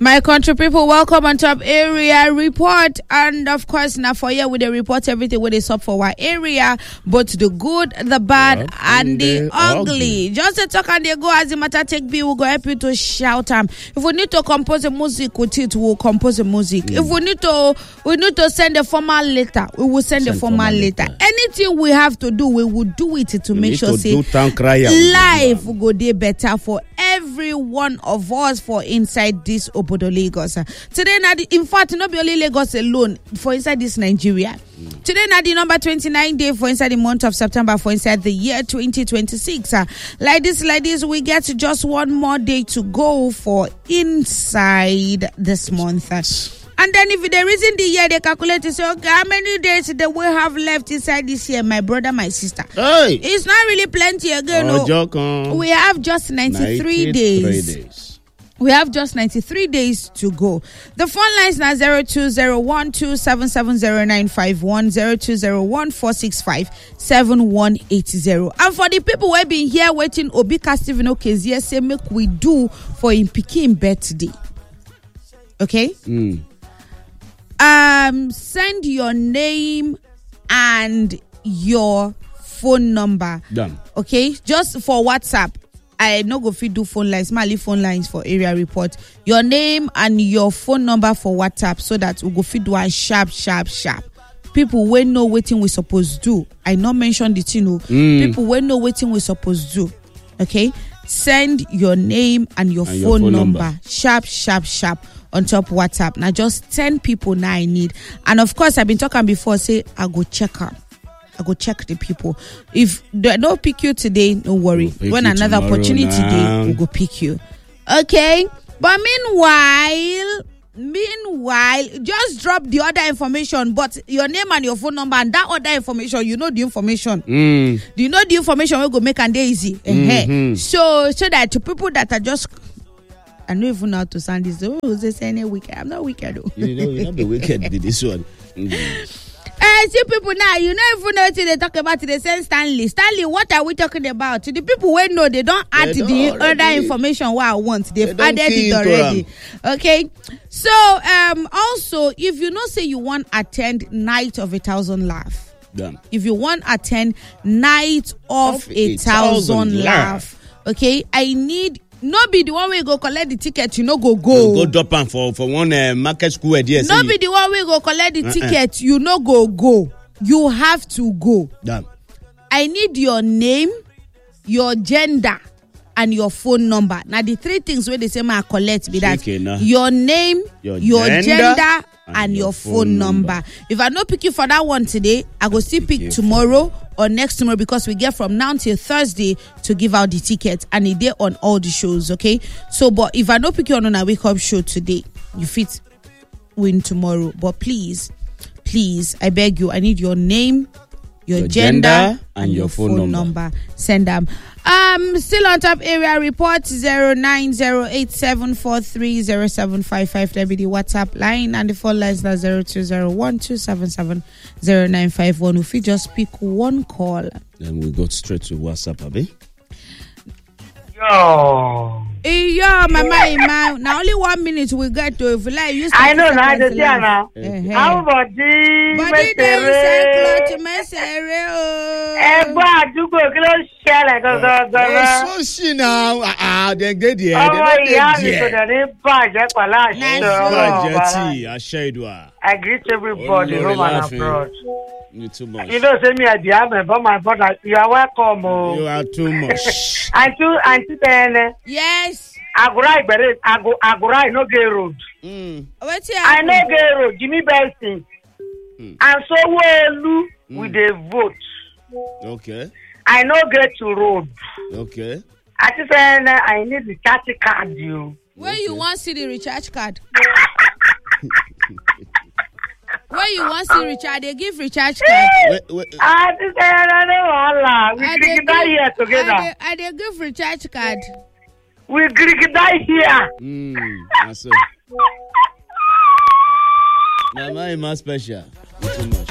My country people, welcome on Top Area Report. And of course, now for you, with the report, everything with is up for our area, both the good, the bad, and the ugly. Just to talk and they go as the matter take be, we'll go help you to shout them. If we need to compose a music with it, we'll compose a music. If we need to send a formal letter, we will send a formal letter. Anything we have to do, we will do it to make sure say life will go there better for every one of us for inside this Obodo Lagos. Today, in fact, not be only Lagos alone for inside this Nigeria. Today, na the number 29 day for inside the month of September for inside the year 2026. Like this, we get just one more day to go for inside this month. And then if there isn't the year, they calculate and say, okay, how many days do we have left inside this year, my brother, my sister? Hey. It's not really plenty again. We have just 93 days. We have just 93 days to go. The phone lines now 020127709151, 0201465780. And for the people who have been here waiting, Obika Stephen Okezie say make we do for him Pikin birthday. Okay? Send your name and your phone number. Done. Okay? Just for WhatsApp. I no go fit do phone lines. My phone lines for area report. Your name and your phone number for WhatsApp so that we go fit do a sharp. People will know waiting we supposed to do. I not mention the thing. People will know waiting we supposed to do. Okay? Send your name and your phone number. Sharp. On top WhatsApp. Now just 10 people now I need. And of course, I've been talking before, say, I go check up. I go check the people. If they don't pick you today, don't worry. When another opportunity day, we'll go pick you. Okay? But meanwhile, just drop the other information, but your name and your phone number and that other information, you know the information. Do you know the information will go make and easy? So that to people that are just, I don't even know how to sound this. Oh, they say any wicked. I'm not wicked though. You're not the wicked with this one. See people now, you don't even know what they talk about. They say Stanley, what are we talking about? The people who know they don't add the other information what I want. They've added it already. Okay. So also, if you know say you want attend Night of 1,000 Laugh. Done. If you want attend Night of 1,000 Laugh. Okay, I need. No be the one we go collect the ticket, you know go. Go drop am for one market school idea. No be the one we go collect the ticket, you know go. You have to go. Damn. I need your name, your gender, and your phone number. Now the three things where they say I collect be that your name, your gender, and your phone number. If I not pick you for that one today, I go still pick tomorrow or next tomorrow because we get from now till Thursday to give out the tickets and it there on all the shows, okay? So, but if I not pick you on a wake up show today, you fit win tomorrow. But please, I beg you, I need your name, your gender, and your phone number. Send them. Still on Top Area Report 09087430755. That be the WhatsApp line and the phone lines are 020127709151. If you just pick one call, then we go straight to WhatsApp, Abi. Yo, mama, now only 1 minute we get to. If like you I know now, the Diana. How about the so she now. Then get the I greet everybody home and abroad. You too much. You know, say me at the other, but my brother, you are welcome. You are too much. Auntie Ben. Yes. Agurai, no gay road. I know gay road. Jimmy Benson. And so well with the vote. Okay. I know get to road. Okay. Auntie Ben, I need the recharge card. Where you want to see the recharge card? Where you want to see recharge? They give recharge card. Auntie Ben, I don't we drink that here together. I they give recharge card. We drink that here. That's it. Mama is more special. Too much.